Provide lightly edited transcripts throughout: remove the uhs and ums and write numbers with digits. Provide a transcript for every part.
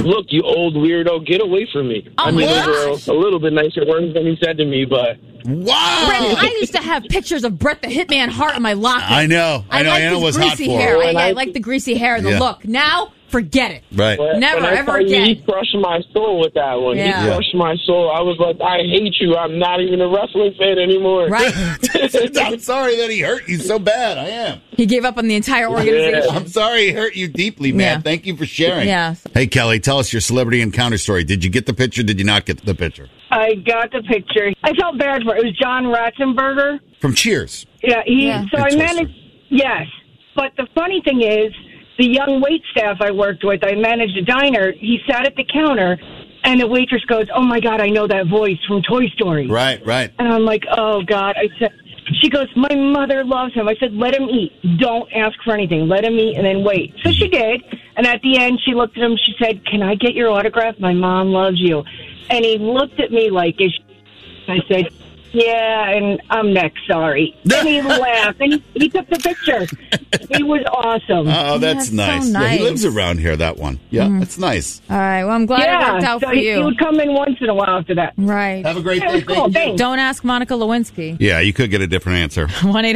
look, you old weirdo, get away from me. Oh, I mean, my those were a little bit nicer words than he said to me, but... Wow! Brett, I used to have pictures of Brett the Hitman Hart in my locker. I know. Anna was hot for hair. her. I like the greasy hair and the look. Now, forget it. Right. Never, when ever again. again. He crushed my soul with that one. Yeah. He crushed my soul. I was like, I hate you. I'm not even a wrestling fan anymore. Right. I'm sorry that he hurt you so bad. I am. He gave up on the entire organization. Yeah. I'm sorry he hurt you deeply, man. Yeah. Thank you for sharing. Yeah. Hey, Kelly, tell us your celebrity encounter story. Did you get the picture? Did you not get the picture? I got the picture. I felt bad for it. It was John Ratzenberger. From Cheers. Yeah, So I Interesting. managed. Yes, but the funny thing is, the young wait staff I worked with, I managed a diner. He sat at the counter, and the waitress goes, "Oh my God, I know that voice from Toy Story." Right. And I'm like, "Oh God!" I said. She goes, "My mother loves him." I said, "Let him eat. Don't ask for anything. Let him eat and then wait." So she did. And at the end, she looked at him. She said, "Can I get your autograph? My mom loves you." And he looked at me like, I said, "Yeah, and I'm next, sorry." And he laughed, and he took the picture. He was awesome. Oh, that's That's nice. so Yeah, he nice. lives around here, that one. Yeah, that's nice. All right. Well, I'm glad it worked out so for he you. would come in once in a while after that. Right. Have a great That day. was cool. Thank you. Thanks. Don't ask Monica Lewinsky. Yeah, you could get a different answer.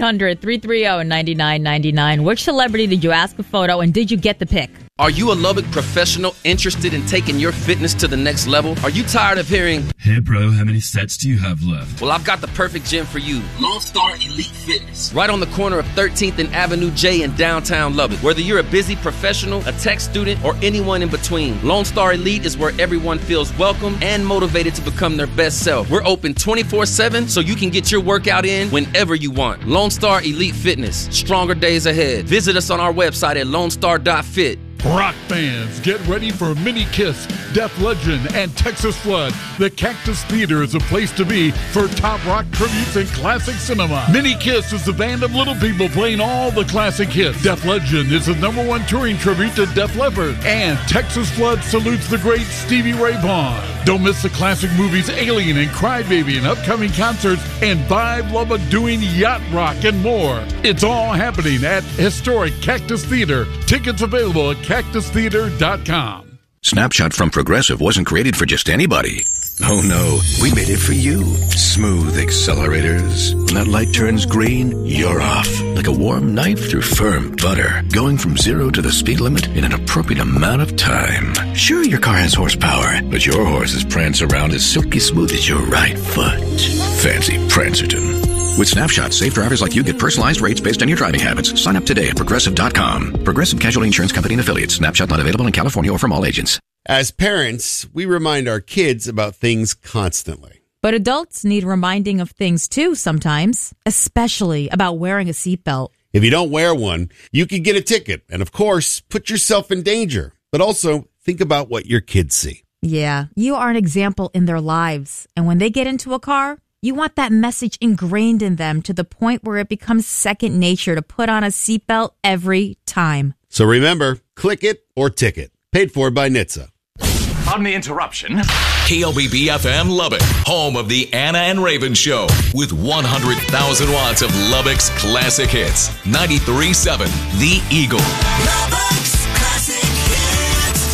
1-800-330-9999. Which celebrity did you ask a photo and did you get the pic? Are you a Lubbock professional interested in taking your fitness to the next level? Are you tired of hearing, "Hey bro, how many sets do you have left?" "Well, I've got the perfect gym for you"? Lone Star Elite Fitness. Right on the corner of 13th and Avenue J in downtown Lubbock. Whether you're a busy professional, a tech student, or anyone in between, Lone Star Elite is where everyone feels welcome and motivated to become their best self. We're open 24/7 so you can get your workout in whenever you want. Lone Star Elite Fitness. Stronger days ahead. Visit us on our website at lonestar.fit. Rock fans, get ready for Mini Kiss, Def Legend, and Texas Flood. The Cactus Theater is a place to be for top rock tributes and classic cinema. Mini Kiss is the band of little people playing all the classic hits. Def Legend is the #1 touring tribute to Def Leppard. And Texas Flood salutes the great Stevie Ray Vaughan. Don't miss the classic movies Alien and Crybaby and upcoming concerts and Vibe Lubbock doing yacht rock and more. It's all happening at historic Cactus Theater. Tickets available at cactustheater.com. Snapshot from Progressive wasn't created for just anybody. Oh no, we made it for you. Smooth accelerators. When that light turns green, you're off. Like a warm knife through firm butter. Going from 0 to the speed limit in an appropriate amount of time. Sure, your car has horsepower, but your horses prance around as silky smooth as your right foot. Fancy Prancerton. With Snapshot, safe drivers like you get personalized rates based on your driving habits. Sign up today at Progressive.com. Progressive Casualty Insurance Company and Affiliates. Snapshot not available in California or from all agents. As parents, we remind our kids about things constantly. But adults need reminding of things too sometimes, especially about wearing a seatbelt. If you don't wear one, you could get a ticket and, of course, put yourself in danger. But also, think about what your kids see. Yeah, you are an example in their lives. And when they get into a car, you want that message ingrained in them to the point where it becomes second nature to put on a seatbelt every time. So remember, click it or ticket. Paid for by NHTSA. Pardon the interruption. KLBB-FM Lubbock, home of the Anna and Raven Show, with 100,000 watts of Lubbock's classic hits. 93.7 The Eagle. Lubbock's classic hits.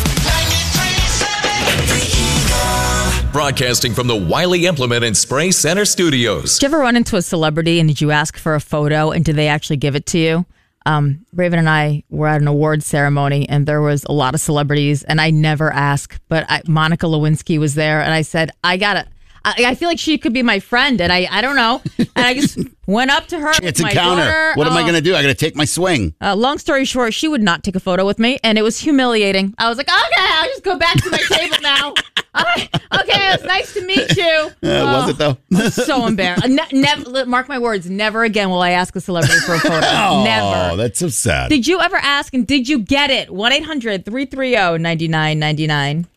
93.7 The Eagle. Broadcasting from the Wiley Implement and Spray Center Studios. Did you ever run into a celebrity and did you ask for a photo and did they actually give it to you? Raven and I were at an awards ceremony and there was a lot of celebrities and I never ask, but Monica Lewinsky was there and I said, I feel like she could be my friend and I don't know. And I just went up to her. It's a my counter. daughter. What am I going to do? I got to take my swing. Long story short, she would not take a photo with me and it was humiliating. I was like, okay, I'll just go back to my table now. Okay, it's nice to meet you. Was it though? So embarrassed. Never, mark my words, never again will I ask a celebrity for a photo. Oh, never. That's so sad. Did you ever ask and did you get it? 1-800-330-9999.